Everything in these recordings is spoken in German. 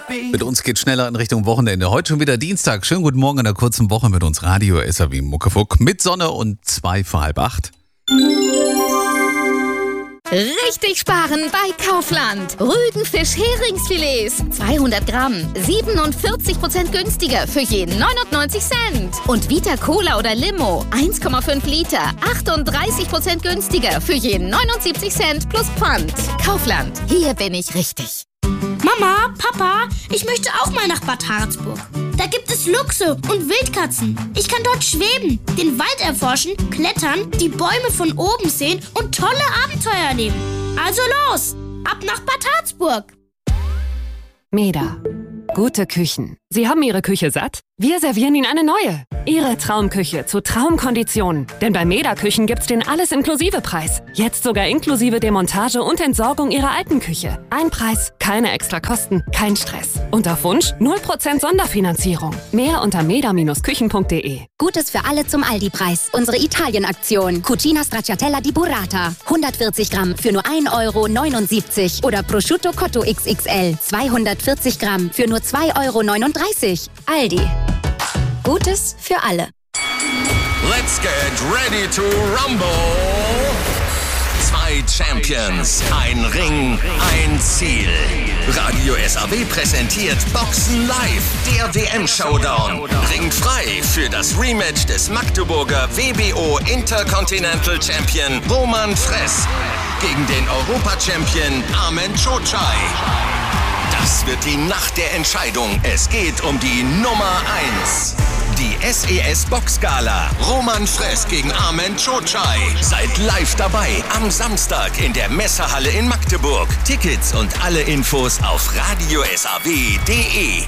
Mit uns geht schneller in Richtung Wochenende. Heute schon wieder Dienstag. Schönen guten Morgen in der kurzen Woche mit uns Radio SAW Muckefuck mit Sonne und 7:45. Richtig sparen bei Kaufland. Rügenfisch Heringsfilets 200 Gramm, 47% günstiger für jeden 99 Cent. Und Vita Cola oder Limo 1,5 Liter, 38% günstiger für jeden 79 Cent plus Pfand. Kaufland, hier bin ich richtig. Mama, Papa, ich möchte auch mal nach Bad Harzburg. Da gibt es Luchse und Wildkatzen. Ich kann dort schweben, den Wald erforschen, klettern, die Bäume von oben sehen und tolle Abenteuer erleben. Also los, ab nach Bad Harzburg. Meda. Gute Küchen. Sie haben Ihre Küche satt? Wir servieren Ihnen eine neue. Ihre Traumküche zu Traumkonditionen. Denn bei Meda Küchen gibt's den Alles-Inklusive-Preis. Jetzt sogar inklusive Demontage und Entsorgung Ihrer alten Küche. Ein Preis, keine extra Kosten, kein Stress. Und auf Wunsch 0% Sonderfinanzierung. Mehr unter meda-küchen.de. Gutes für alle zum Aldi-Preis. Unsere Italien-Aktion. Cucina Stracciatella di Burrata. 140 Gramm für nur 1,79 € Oder Prosciutto Cotto XXL. 240 Gramm für nur 2,39 €. Aldi. Gutes für alle. Let's get ready to rumble. 2 Champions, ein Ring, ein Ziel. Radio SAW präsentiert Boxen Live, der WM-Showdown. Ringt frei für das Rematch des Magdeburger WBO Intercontinental Champion Roman Fress gegen den Europa-Champion Armen Cocai. Das wird die Nacht der Entscheidung. Es geht um die Nummer 1. Die SES Boxgala. Roman Fress gegen Armen Cocai. Seid live dabei am Samstag in der Messehalle in Magdeburg. Tickets und alle Infos auf radiosaw.de.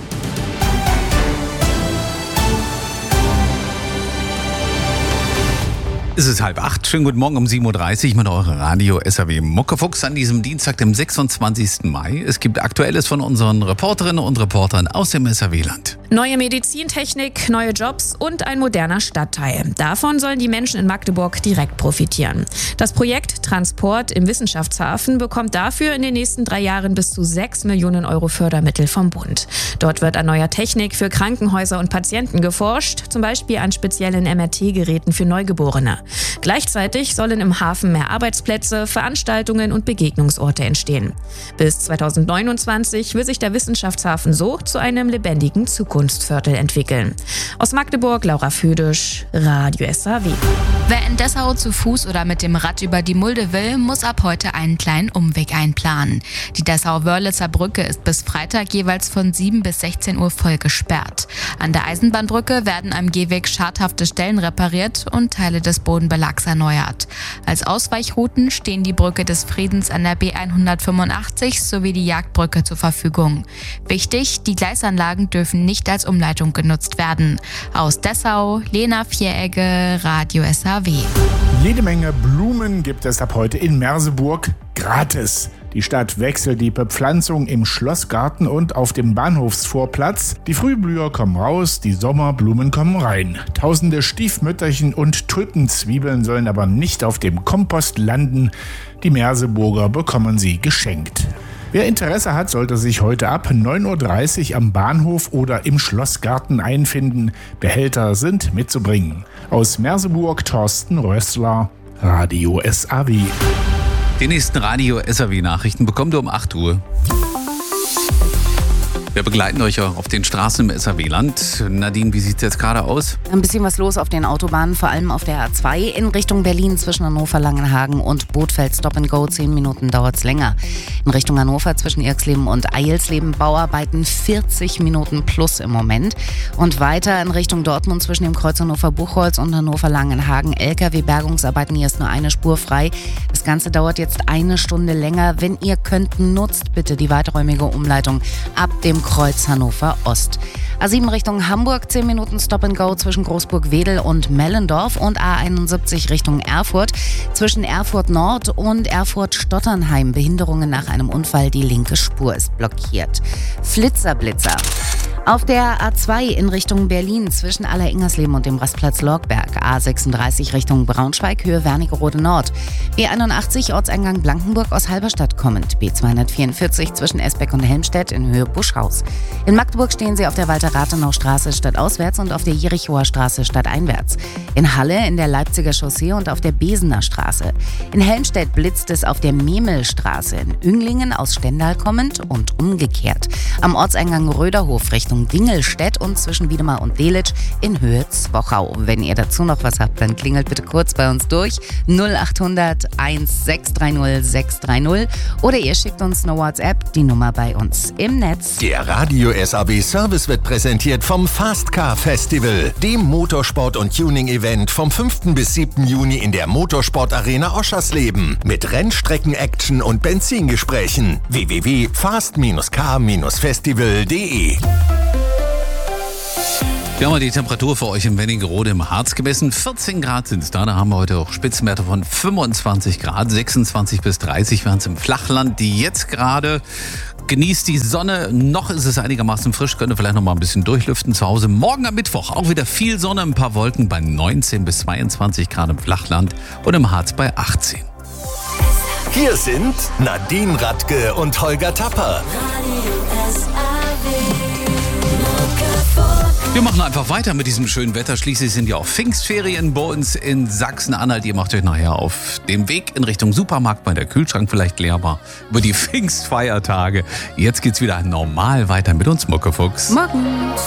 Es ist 7:30. Schönen guten Morgen um 7:30 Uhr mit eurer Radio SAW Muckefuchs an diesem Dienstag, dem 26. Mai. Es gibt Aktuelles von unseren Reporterinnen und Reportern aus dem SAW-Land. Neue Medizintechnik, neue Jobs und ein moderner Stadtteil. Davon sollen die Menschen in Magdeburg direkt profitieren. Das Projekt Transport im Wissenschaftshafen bekommt dafür in den nächsten 3 Jahren bis zu 6 Millionen € Fördermittel vom Bund. Dort wird an neuer Technik für Krankenhäuser und Patienten geforscht, zum Beispiel an speziellen MRT-Geräten für Neugeborene. Gleichzeitig sollen im Hafen mehr Arbeitsplätze, Veranstaltungen und Begegnungsorte entstehen. Bis 2029 will sich der Wissenschaftshafen so zu einem lebendigen Zukunftsviertel entwickeln. Aus Magdeburg, Laura Födisch, Radio SAW. Wer in Dessau zu Fuß oder mit dem Rad über die Mulde will, muss ab heute einen kleinen Umweg einplanen. Die Dessau-Wörlitzer Brücke ist bis Freitag jeweils von 7 bis 16 Uhr voll gesperrt. An der Eisenbahnbrücke werden am Gehweg schadhafte Stellen repariert und Teile des Bodenbelags erneuert. Als Ausweichrouten stehen die Brücke des Friedens an der B185 sowie die Jagdbrücke zur Verfügung. Wichtig, die Gleisanlagen dürfen nicht als Umleitung genutzt werden. Aus Dessau, Lena Vieregge, Radio SAW. Jede Menge Blumen gibt es ab heute in Merseburg gratis. Die Stadt wechselt die Bepflanzung im Schlossgarten und auf dem Bahnhofsvorplatz. Die Frühblüher kommen raus, die Sommerblumen kommen rein. Tausende Stiefmütterchen und Tulpenzwiebeln sollen aber nicht auf dem Kompost landen. Die Merseburger bekommen sie geschenkt. Wer Interesse hat, sollte sich heute ab 9:30 Uhr am Bahnhof oder im Schlossgarten einfinden. Behälter sind mitzubringen. Aus Merseburg, Thorsten Rössler, Radio SAW. Die nächsten Radio SAW-Nachrichten bekommt ihr um 8 Uhr. Wir begleiten euch auf den Straßen im SAW-Land. Nadine, wie sieht es jetzt gerade aus? Ein bisschen was los auf den Autobahnen, vor allem auf der A2 in Richtung Berlin zwischen Hannover, Langenhagen und Bothfeld. Stop and Go, 10 Minuten dauert es länger. In Richtung Hannover zwischen Irxleben und Eilsleben Bauarbeiten 40 Minuten plus im Moment. Und weiter in Richtung Dortmund zwischen dem Kreuz Hannover-Buchholz und Hannover-Langenhagen LKW-Bergungsarbeiten. Hier ist nur eine Spur frei. Das Ganze dauert jetzt 1 Stunde länger. Wenn ihr könnt, nutzt bitte die weiträumige Umleitung ab dem Kreuz Hannover Ost. A7 Richtung Hamburg, 10 Minuten Stop and Go zwischen Großburg-Wedel und Mellendorf und A71 Richtung Erfurt. Zwischen Erfurt Nord und Erfurt-Stotternheim Behinderungen nach einem Unfall, die linke Spur ist blockiert. Flitzer. Auf der A2 in Richtung Berlin zwischen Aller-Ingersleben und dem Rastplatz Lorgberg. A36 Richtung Braunschweig, Höhe Wernigerode Nord. B81 Ortseingang Blankenburg aus Halberstadt kommend. B244 zwischen Esbeck und Helmstedt in Höhe Buschhaus. In Magdeburg stehen Sie auf der Walter-Rathenau-Straße stadtauswärts und auf der Jerichower Straße stadteinwärts. In Halle in der Leipziger Chaussee und auf der Besener Straße. In Helmstedt blitzt es auf der Memelstraße. In Ünglingen aus Stendal kommend und umgekehrt. Am Ortseingang Röderhof Richtung Dingelstedt und zwischen Wiedemar und Delitzsch in Höhe Zwochau. Wenn ihr dazu noch was habt, dann klingelt bitte kurz bei uns durch 0800 1630 630 oder ihr schickt uns eine WhatsApp, die Nummer bei uns im Netz. Der Radio SAW Service wird präsentiert vom Fast Car Festival, dem Motorsport- und Tuning-Event vom 5. bis 7. Juni in der Motorsport-Arena Oschersleben mit Rennstrecken-Action und Benzingesprächen. www.fast-car-festival.de. Wir haben mal die Temperatur für euch in Wernigerode im Harz gemessen. 14 Grad sind es da. Da haben wir heute auch Spitzenwerte von 25 Grad, 26 bis 30 waren es im Flachland. Die jetzt gerade genießt die Sonne. Noch ist es einigermaßen frisch, könnte vielleicht noch mal ein bisschen durchlüften zu Hause. Morgen am Mittwoch auch wieder viel Sonne, ein paar Wolken bei 19 bis 22 Grad im Flachland und im Harz bei 18. Hier sind Nadine Radke und Holger Tapper. Wir machen einfach weiter mit diesem schönen Wetter. Schließlich sind ja auch Pfingstferien bei uns in Sachsen-Anhalt. Ihr macht euch nachher auf dem Weg in Richtung Supermarkt, weil der Kühlschrank vielleicht leer war, über die Pfingstfeiertage. Jetzt geht's wieder normal weiter mit uns, Muckefuchs. Morgens.